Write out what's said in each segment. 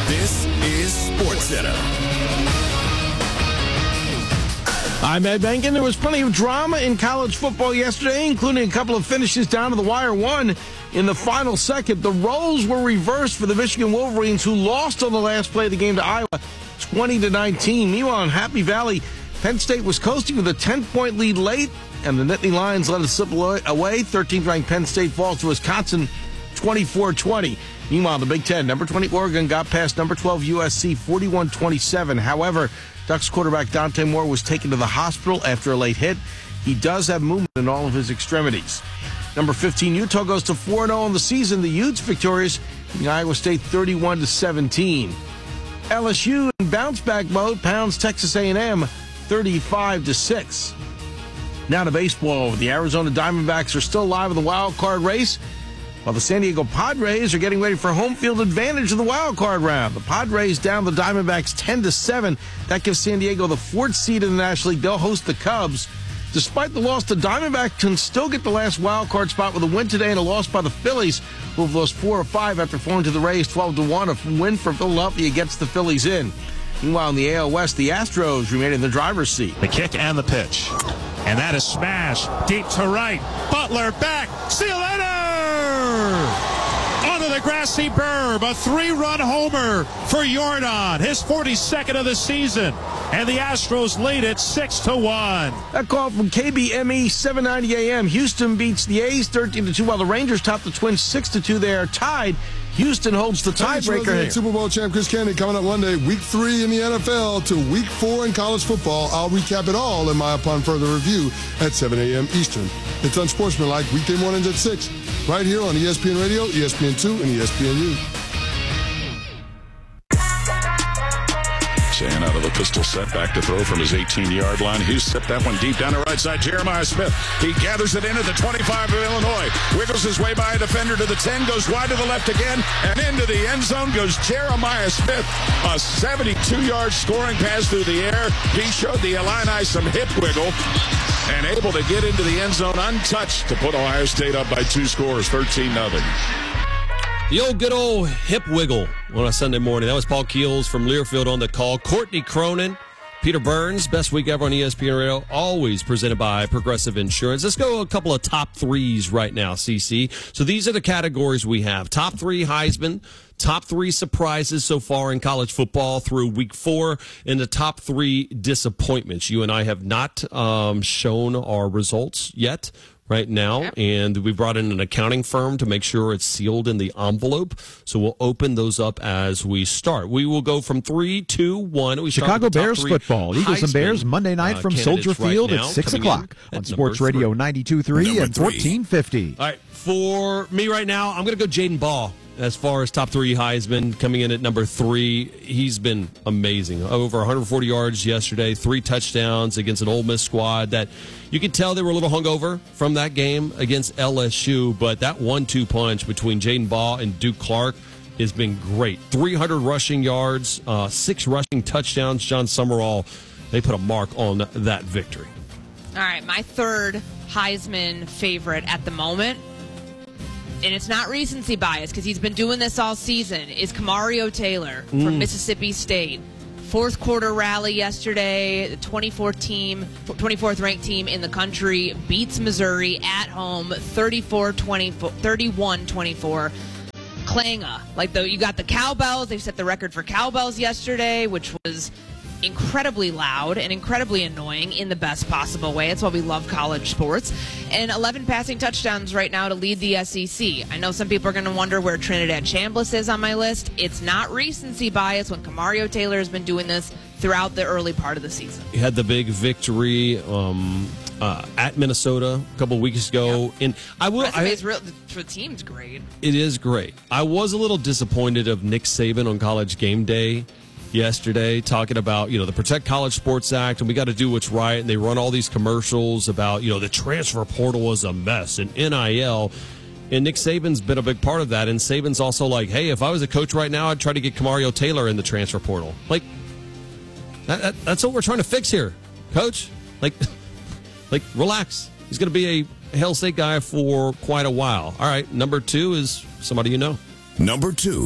This is SportsCenter. I'm Ed Benkin. There was plenty of drama in college football yesterday, including a couple of finishes down to the wire. One in the final second. The roles were reversed for the Michigan Wolverines, who lost on the last play of the game to Iowa, 20-19. Meanwhile, in Happy Valley, Penn State was coasting with a 10-point lead late, and the Nittany Lions let it slip away. 13th-ranked Penn State falls to Wisconsin, 24-20. Meanwhile, the Big Ten, number 20 Oregon got past number 12 USC, 41-27. However, Ducks quarterback Dante Moore was taken to the hospital after a late hit. He does have movement in all of his extremities. Number 15 Utah goes to 4-0 on the season. The Utes victorious in Iowa State, 31-17. LSU in bounce-back mode pounds Texas A&M, 35-6. Now to baseball. The Arizona Diamondbacks are still alive in the wild card race, while the San Diego Padres are getting ready for home field advantage in the wild card round. The Padres down the Diamondbacks 10-7. That gives San Diego the 4th seed in the National League. They'll host the Cubs. Despite the loss, the Diamondbacks can still get the last wild card spot with a win today and a loss by the Phillies, who have lost 4 of 5 after falling to the Rays 12-1. A win for Philadelphia gets the Phillies in. Meanwhile, in the AL West, the Astros remain in the driver's seat. The kick and the pitch. And that is smashed deep to right. Butler back. See you later! Onto the grassy berm. A 3-run homer for Jordan. His 42nd of the season. And the Astros lead it 6-1. That call from KBME 790 AM. Houston beats the A's 13-2, while the Rangers top the Twins 6-2. They are tied. Houston holds the tiebreaker here. Super Bowl champ Chris Kennedy coming up Monday. Week 3 in the NFL to Week 4 in college football. I'll recap it all in my Upon Further Review at 7 a.m. Eastern. It's Unsportsmanlike weekday mornings at 6, right here on ESPN Radio, ESPN2, and ESPNU. And out of the pistol set, back to throw from his 18-yard line. Hughes set that one deep down the right side. Jeremiah Smith, he gathers it in at the 25 of Illinois. Wiggles his way by a defender to the 10, goes wide to the left again, and into the end zone goes Jeremiah Smith. A 72-yard scoring pass through the air. He showed the Illini some hip wiggle and able to get into the end zone untouched to put Ohio State up by 2 scores, 13-0. The good old hip wiggle on a Sunday morning. That was Paul Keels from Learfield on the call. Courtney Cronin, Peter Burns, best week ever on ESPN Radio, always presented by Progressive Insurance. Let's go a couple of top threes right now, CC. So these are the categories we have. Top 3 Heisman, top 3 surprises so far in college football through week 4, and the top 3 disappointments. You and I have not shown our results yet. Right now, and we brought in an accounting firm to make sure it's sealed in the envelope. So we'll open those up as we start. We will go from 3, 2, 1. We Chicago Bears football. Eagles and Bears Monday night from Soldier Field at 6 o'clock on Sports Radio 92.3 and 1450. All right, for me right now, I'm going to go Jaden Ball. As far as top 3 Heisman, coming in at number 3, he's been amazing. Over 140 yards yesterday, 3 touchdowns against an Ole Miss squad that you could tell they were a little hungover from that game against LSU, but that 1-2 punch between Jaden Ball and Duke Clark has been great. 300 rushing yards, 6 rushing touchdowns. John Summerall, they put a mark on that victory. All right, my third Heisman favorite at the moment, and it's not recency bias because he's been doing this all season, is Kamario Taylor from Mississippi State. 4th quarter rally yesterday. The 24th ranked team in the country beats Missouri at home 31-24. Klanga. You got the cowbells. They set the record for cowbells yesterday, which was incredibly loud and incredibly annoying in the best possible way. That's why we love college sports. And 11 passing touchdowns right now to lead the SEC. I know some people are going to wonder where Trinidad Chambliss is on my list. It's not recency bias when Kamario Taylor has been doing this throughout the early part of the season. He had the big victory at Minnesota a couple of weeks ago. Yep. And the team's great. It is great. I was a little disappointed of Nick Saban on College Game Day yesterday, talking about, the Protect College Sports Act, and we got to do what's right. And they run all these commercials about, the transfer portal is a mess and NIL. And Nick Saban's been a big part of that. And Saban's also like, hey, if I was a coach right now, I'd try to get Kamario Taylor in the transfer portal. That's what we're trying to fix here, Coach. Relax. He's going to be a Hail State guy for quite a while. All right, number 2 is somebody you know. Number 2.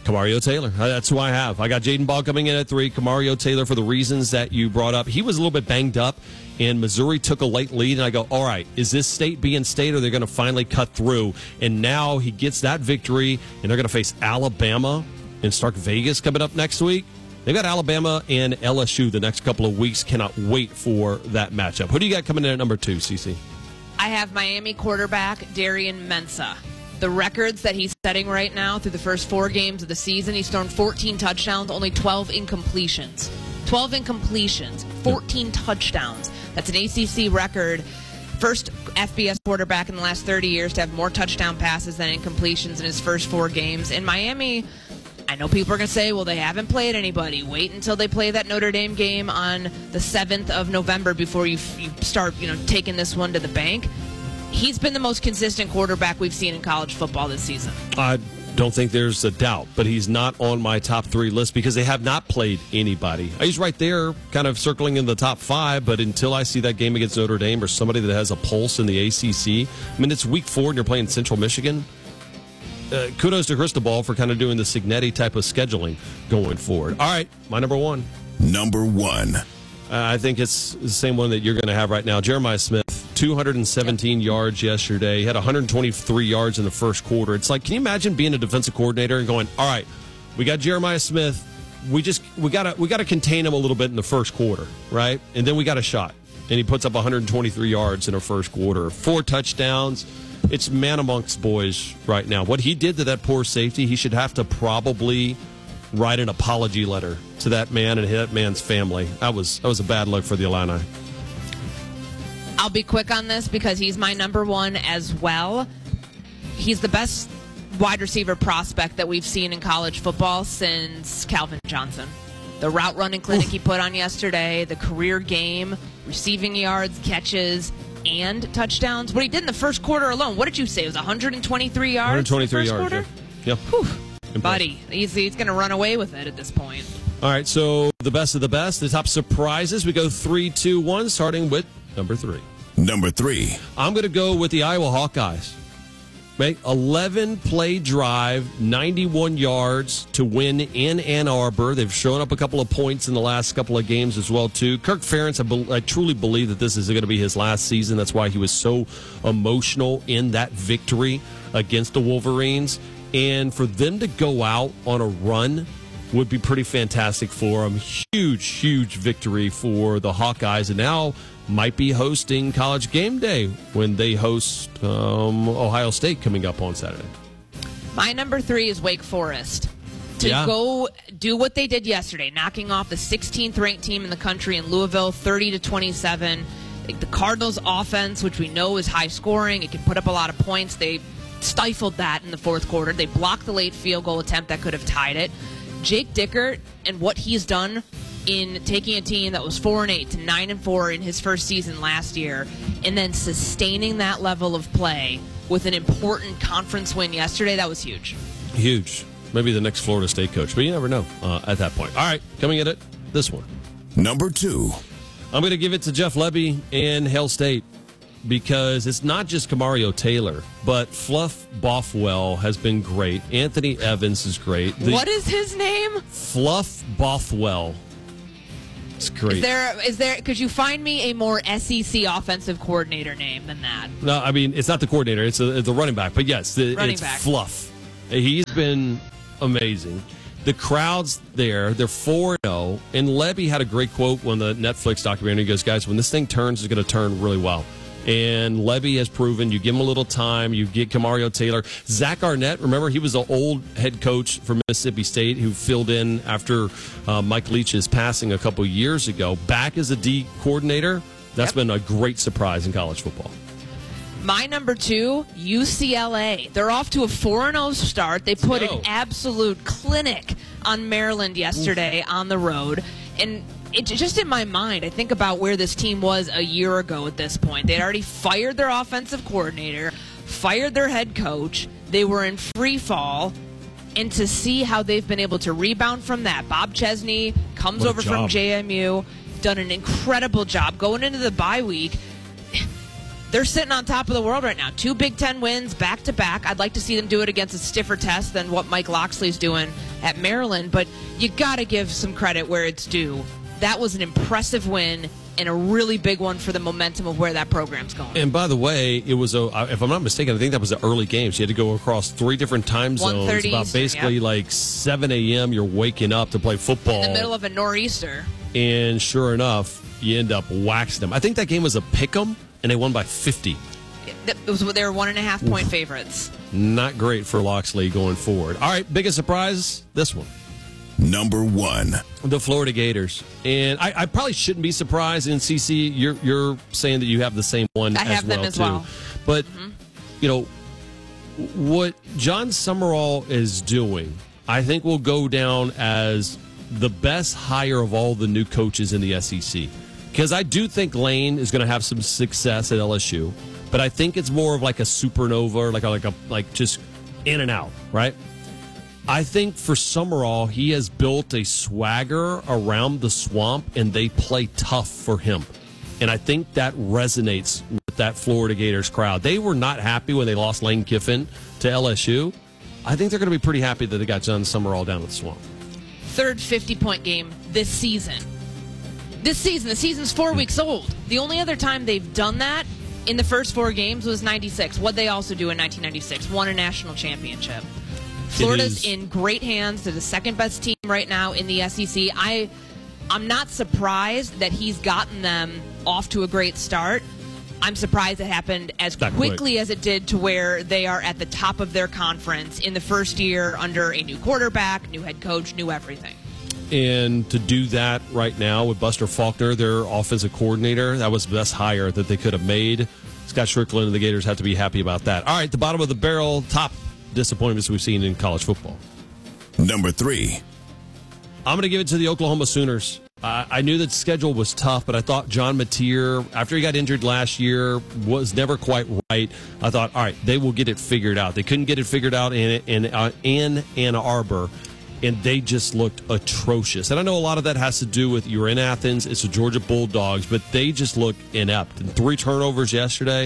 Camario Taylor. That's who I have. I got Jaden Ball coming in at 3. Camario Taylor for the reasons that you brought up. He was a little bit banged up, and Missouri took a late lead. And I go, all right, is this State being State, or they're going to finally cut through? And now he gets that victory, and they're going to face Alabama in Stark Vegas coming up next week. They've got Alabama and LSU the next couple of weeks. Cannot wait for that matchup. Who do you got coming in at number 2, Cece? I have Miami quarterback Darian Mensah. The records that he's setting right now through the first 4 games of the season, he's thrown 14 touchdowns, only 12 incompletions. 12 incompletions, 14 touchdowns. That's an ACC record. First FBS quarterback in the last 30 years to have more touchdown passes than incompletions in his first 4 games. In Miami, I know people are going to say, well, they haven't played anybody. Wait until they play that Notre Dame game on the 7th of November before you start, taking this one to the bank. He's been the most consistent quarterback we've seen in college football this season. I don't think there's a doubt, but he's not on my top 3 list because they have not played anybody. He's right there, kind of circling in the top 5, but until I see that game against Notre Dame or somebody that has a pulse in the ACC, I mean, it's week 4 and you're playing Central Michigan. Kudos to Cristobal for kind of doing the Signetti type of scheduling going forward. All right, my number 1. Number 1. I think it's the same one that you're going to have right now. Jeremiah Smith, 217 yards yesterday. He had 123 yards in the first quarter. It's like, can you imagine being a defensive coordinator and going, all right, we got Jeremiah Smith. We gotta contain him a little bit in the first quarter, right? And then we got a shot. And he puts up 123 yards in the first quarter. 4 touchdowns. It's man amongst boys right now. What he did to that poor safety, he should have to probably write an apology letter to that man and that man's family. That was a bad look for the Illini. I'll be quick on this because he's my number 1 as well. He's the best wide receiver prospect that we've seen in college football since Calvin Johnson. The route running clinic he put on yesterday, the career game, receiving yards, catches, and touchdowns. What he did in the first quarter alone, what did you say? It was 123 yards? 123 yards, yeah. Yep. Buddy, he's going to run away with it at this point. All right, so the best of the best, the top surprises. We go 3, 2, 1, starting with number 3. Number 3. I'm going to go with the Iowa Hawkeyes. 11-play drive, 91 yards to win in Ann Arbor. They've shown up a couple of points in the last couple of games as well, too. Kirk Ferentz, I truly believe that this is going to be his last season. That's why he was so emotional in that victory against the Wolverines. And for them to go out on a run would be pretty fantastic for them. Huge, huge victory for the Hawkeyes. And now might be hosting College Game Day when they host Ohio State coming up on Saturday. My number 3 is Wake Forest. To go do what they did yesterday, knocking off the 16th ranked team in the country in Louisville, 30-27. The Cardinals' offense, which we know is high scoring, it can put up a lot of points. They stifled that in the fourth quarter. They blocked the late field goal attempt that could have tied it. Jake Dickert and what he's done in taking a team that was 4-8 to 9-4 in his first season last year, and then sustaining that level of play with an important conference win yesterday, that was huge. Huge. Maybe the next Florida State coach, but you never know at that point. All right, coming at it, this one. Number 2. I'm going to give it to Jeff Lebby and Hail State because it's not just Camario Taylor, but Fluff Bothwell has been great. Anthony Evans is great. What is his name? Fluff Bothwell. It's great. Is there? Could you find me a more SEC offensive coordinator name than that? No, I mean it's not the coordinator; it's the running back. But yes, it's back. Fluff. He's been amazing. The crowd's there; they're 4-0. And Lebby had a great quote on the Netflix documentary. He goes, "Guys, when this thing turns, it's going to turn really well." And Lebby has proven you give him a little time, you get Camario Taylor. Zach Arnett, remember, he was the old head coach for Mississippi State who filled in after Mike Leach's passing a couple years ago. Back as a D coordinator, that's been a great surprise in college football. My number 2, UCLA. They're off to a 4-0 start. They put an absolute clinic on Maryland yesterday on the road. And it just in my mind, I think about where this team was a year ago at this point. They'd already fired their offensive coordinator, fired their head coach. They were in free fall. And to see how they've been able to rebound from that. Bob Chesney comes over from JMU, done an incredible job going into the bye week. they're sitting on top of the world right now. 2 Big Ten wins back-to-back. I'd like to see them do it against a stiffer test than what Mike Locksley's doing at Maryland, but you got to give some credit where it's due. That was an impressive win and a really big one for the momentum of where that program's going. And by the way, it was, if I'm not mistaken, I think that was the early game. So you had to go across 3 different time zones. About Eastern, basically like 7 a.m. You're waking up to play football. In the middle of a nor'easter. And sure enough, you end up waxing them. I think that game was a pick'em, and they won by 50. They were 1.5 point favorites. Not great for Locksley going forward. All right, biggest surprise, this one. Number 1. The Florida Gators. And I probably shouldn't be surprised. In CC, you're saying that you have the same one I have them as well. But, you know, what John Summerall is doing, I think will go down as the best hire of all the new coaches in the SEC. Because I do think Lane is going to have some success at LSU. But I think it's more of like a supernova, or like just in and out, right? I think for Summerall, he has built a swagger around the swamp, and they play tough for him. And I think that resonates with that Florida Gators crowd. They were not happy when they lost Lane Kiffin to LSU. I think they're going to be pretty happy that they got John Summerall down at the swamp. Third 50-point game this season. The season's 4 weeks old. The only other time they've done that in the first 4 games was 96. What'd they also do in 1996? Won a national championship. Florida's in great hands. They're the second-best team right now in the SEC. I'm not surprised that he's gotten them off to a great start. I'm surprised it happened as quickly as it did to where they are at the top of their conference in the first year under a new quarterback, new head coach, new everything. And to do that right now with Buster Faulkner, their offensive coordinator, that was the best hire that they could have made. Scott Strickland and the Gators have to be happy about that. All right, the bottom of the barrel, top disappointments we've seen in college football. Number 3. I'm going to give it to the Oklahoma Sooners. I knew that the schedule was tough, but I thought John Mateer, after he got injured last year, was never quite right. I thought, all right, they will get it figured out. They couldn't get it figured out in Ann Arbor, and they just looked atrocious. And I know a lot of that has to do with you're in Athens, it's the Georgia Bulldogs, but they just look inept. And 3 turnovers yesterday.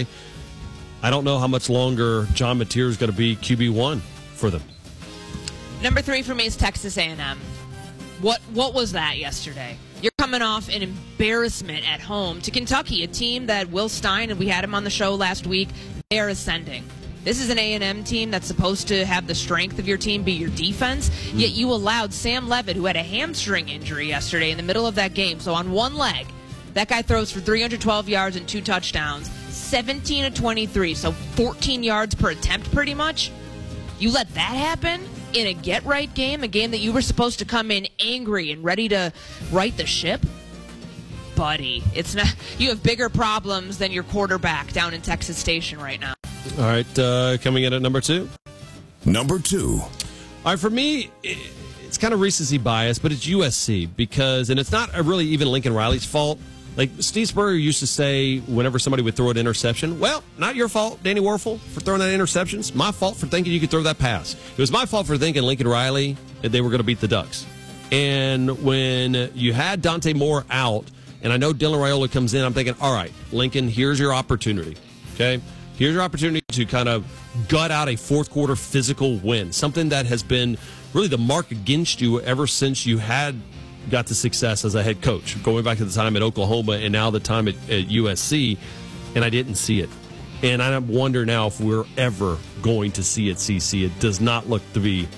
I don't know how much longer John Mateer is going to be QB1 for them. Number 3 for me is Texas A&M. What was that yesterday? You're coming off an embarrassment at home to Kentucky, a team that Will Stein, and we had him on the show last week, they are ascending. This is an A&M team that's supposed to have the strength of your team be your defense, yet you allowed Sam Levitt, who had a hamstring injury yesterday in the middle of that game, so on one leg, that guy throws for 312 yards and 2 touchdowns, 17 of 23, so 14 yards per attempt pretty much. You let that happen in a get-right game, a game that you were supposed to come in angry and ready to right the ship? Buddy, it's not. You have bigger problems than your quarterback down in Texas Station right now. All right, coming in at number 2. Number 2. All right, for me, it's kind of recency bias, but it's USC because, and it's not really even Lincoln Riley's fault. Like Steve Spurrier used to say whenever somebody would throw an interception, well, not your fault, Danny Werfel, for throwing that interception. It's my fault for thinking you could throw that pass. It was my fault for thinking Lincoln Riley, that they were going to beat the Ducks. And when you had Dante Moore out, and I know Dylan Raiola comes in, I'm thinking, all right, Lincoln, here's your opportunity, okay? Here's your opportunity to kind of gut out a fourth-quarter physical win, something that has been really the mark against you ever since you got the success as a head coach, going back to the time at Oklahoma and now the time at USC, and I didn't see it. And I wonder now if we're ever going to see it, CC. It does not look to be